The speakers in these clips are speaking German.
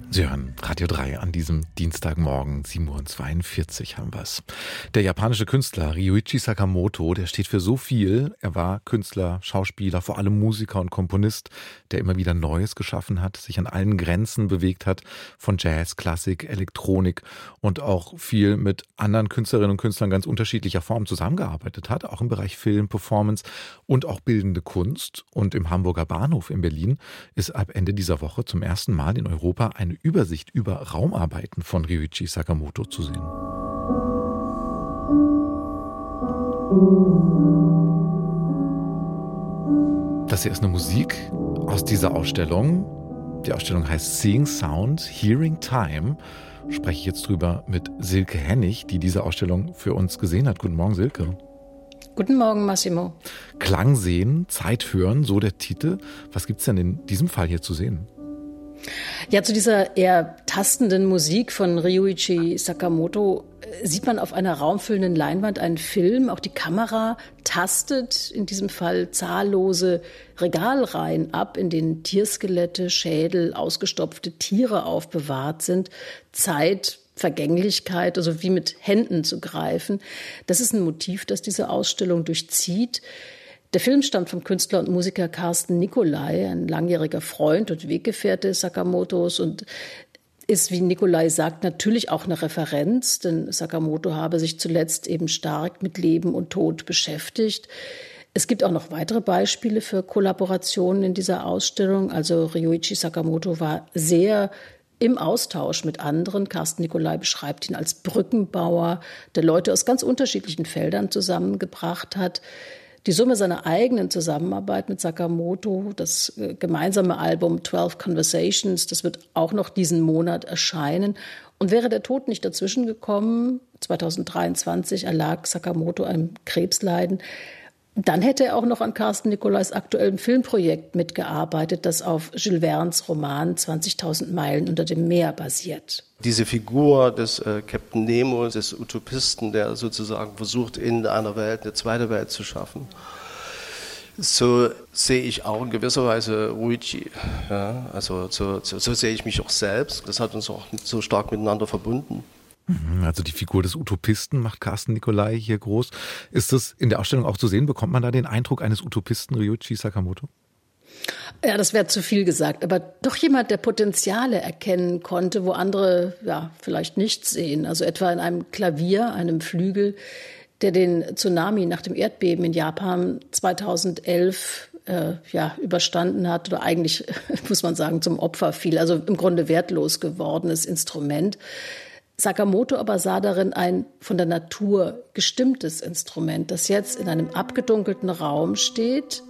Sie hören Radio 3 an diesem Dienstagmorgen, 7:42 Uhr haben wir es. Der japanische Künstler Ryuichi Sakamoto, der steht für so viel. Er war Künstler, Schauspieler, vor allem Musiker und Komponist, der immer wieder Neues geschaffen hat, sich an allen Grenzen bewegt hat, von Jazz, Klassik, Elektronik und auch viel mit anderen Künstlerinnen und Künstlern ganz unterschiedlicher Form zusammengearbeitet hat, auch im Bereich Film, Performance und auch bildende Kunst. Und im Hamburger Bahnhof in Berlin ist ab Ende dieser Woche zum ersten Mal in Europa eine Übersicht über Raumarbeiten von Ryuichi Sakamoto zu sehen. Das hier ist eine Musik aus dieser Ausstellung. Die Ausstellung heißt Seeing Sound, Hearing Time. Spreche ich jetzt drüber mit Silke Hennig, die diese Ausstellung für uns gesehen hat. Guten Morgen, Silke. Guten Morgen, Massimo. Klang sehen, Zeit hören, so der Titel. Was gibt's denn in diesem Fall hier zu sehen? Ja, zu dieser eher tastenden Musik von Ryuichi Sakamoto sieht man auf einer raumfüllenden Leinwand einen Film. Auch die Kamera tastet in diesem Fall zahllose Regalreihen ab, in denen Tierskelette, Schädel, ausgestopfte Tiere aufbewahrt sind. Zeit, Vergänglichkeit, also wie mit Händen zu greifen. Das ist ein Motiv, das diese Ausstellung durchzieht. Der Film stammt vom Künstler und Musiker Carsten Nicolai, ein langjähriger Freund und Weggefährte Sakamotos, und ist, wie Nicolai sagt, natürlich auch eine Referenz, denn Sakamoto habe sich zuletzt eben stark mit Leben und Tod beschäftigt. Es gibt auch noch weitere Beispiele für Kollaborationen in dieser Ausstellung. Also Ryuichi Sakamoto war sehr im Austausch mit anderen. Carsten Nicolai beschreibt ihn als Brückenbauer, der Leute aus ganz unterschiedlichen Feldern zusammengebracht hat. Die Summe seiner eigenen Zusammenarbeit mit Sakamoto, das gemeinsame Album 12 Conversations, das wird auch noch diesen Monat erscheinen. Und wäre der Tod nicht dazwischen gekommen, 2023 erlag Sakamoto einem Krebsleiden, dann hätte er auch noch an Carsten Nicolais aktuellem Filmprojekt mitgearbeitet, das auf Jules Verne's Roman 20.000 Meilen unter dem Meer basiert. Diese Figur des Captain Nemo, des Utopisten, der sozusagen versucht, in einer Welt eine zweite Welt zu schaffen. So sehe ich auch in gewisser Weise Ryuichi. Ja, also so sehe ich mich auch selbst. Das hat uns auch so stark miteinander verbunden. Also die Figur des Utopisten macht Carsten Nicolai hier groß. Ist das in der Ausstellung auch zu sehen? Bekommt man da den Eindruck eines Utopisten Ryuichi Sakamoto? Ja, das wäre zu viel gesagt. Aber doch jemand, der Potenziale erkennen konnte, wo andere vielleicht nichts sehen. Also etwa in einem Klavier, einem Flügel, der den Tsunami nach dem Erdbeben in Japan 2011 überstanden hat. Oder eigentlich, muss man sagen, zum Opfer fiel. Also im Grunde wertlos gewordenes Instrument. Sakamoto aber sah darin ein von der Natur gestimmtes Instrument, das jetzt in einem abgedunkelten Raum steht.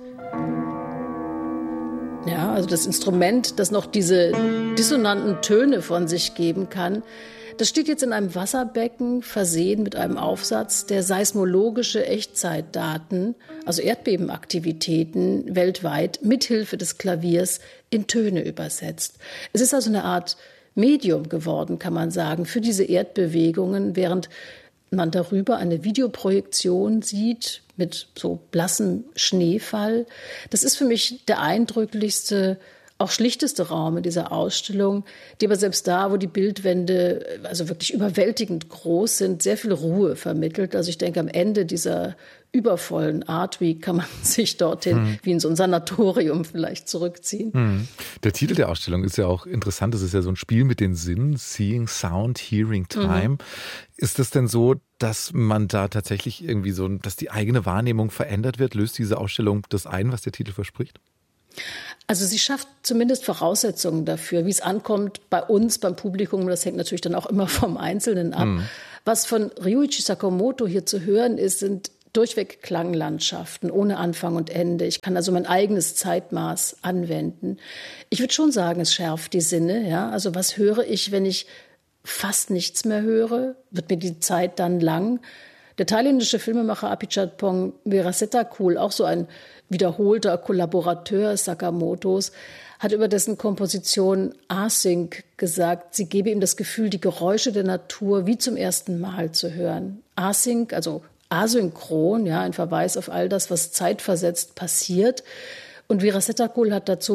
Ja, also das Instrument, das noch diese dissonanten Töne von sich geben kann, das steht jetzt in einem Wasserbecken, versehen mit einem Aufsatz, der seismologische Echtzeitdaten, also Erdbebenaktivitäten weltweit mithilfe des Klaviers in Töne übersetzt. Es ist also eine Art Medium geworden, kann man sagen, für diese Erdbewegungen, während man darüber eine Videoprojektion sieht mit so blassem Schneefall. Das ist für mich der eindrücklichste, auch schlichteste Raum in dieser Ausstellung, die aber selbst da, wo die Bildwände also wirklich überwältigend groß sind, sehr viel Ruhe vermittelt. Also ich denke, am Ende dieser übervollen Art Week kann man sich dorthin wie in so ein Sanatorium vielleicht zurückziehen. Der Titel der Ausstellung ist ja auch interessant. Das ist ja so ein Spiel mit den Sinnen, Seeing Sound, Hearing Time. Ist es denn so, dass man da tatsächlich irgendwie dass die eigene Wahrnehmung verändert wird? Löst diese Ausstellung das ein, was der Titel verspricht? Also sie schafft zumindest Voraussetzungen dafür, wie es ankommt bei uns, beim Publikum. Das hängt natürlich dann auch immer vom Einzelnen ab. Was von Ryuichi Sakamoto hier zu hören ist, sind durchweg Klanglandschaften ohne Anfang und Ende. Ich kann also mein eigenes Zeitmaß anwenden. Ich würde schon sagen, es schärft die Sinne. Ja? Also was höre ich, wenn ich fast nichts mehr höre? Wird mir die Zeit dann lang? Der thailändische Filmemacher Apichatpong Weerasethakul, auch so ein wiederholter Kollaborateur Sakamotos, hat über dessen Komposition Async gesagt, sie gebe ihm das Gefühl, die Geräusche der Natur wie zum ersten Mal zu hören. Async, also asynchron, ein Verweis auf all das, was zeitversetzt passiert. Und Weerasethakul hat dazu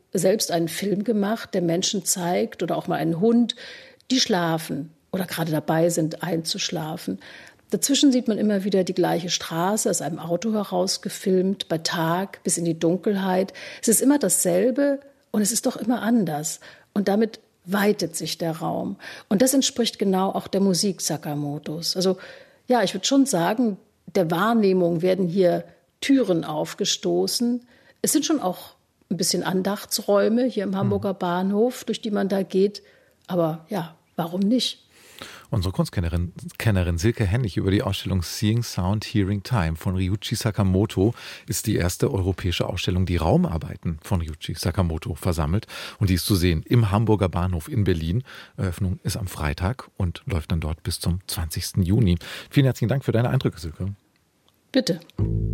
selbst einen Film gemacht, der Menschen zeigt oder auch mal einen Hund, die schlafen oder gerade dabei sind, einzuschlafen. Dazwischen sieht man immer wieder die gleiche Straße aus einem Auto heraus gefilmt, bei Tag bis in die Dunkelheit. Es ist immer dasselbe und es ist doch immer anders. Und damit weitet sich der Raum. Und das entspricht genau auch der Musik Sakamotos. Also ja, ich würde schon sagen, der Wahrnehmung werden hier Türen aufgestoßen. Es sind schon auch ein bisschen Andachtsräume hier im Hamburger Bahnhof, durch die man da geht. Aber ja, warum nicht? Unsere Kunstkennerin Silke Hennig über die Ausstellung Seeing Sound, Hearing Time von Ryuichi Sakamoto ist die erste europäische Ausstellung, die Raumarbeiten von Ryuichi Sakamoto versammelt. Und die ist zu sehen im Hamburger Bahnhof in Berlin. Eröffnung ist am Freitag und läuft dann dort bis zum 20. Juni. Vielen herzlichen Dank für deine Eindrücke, Silke. Bitte.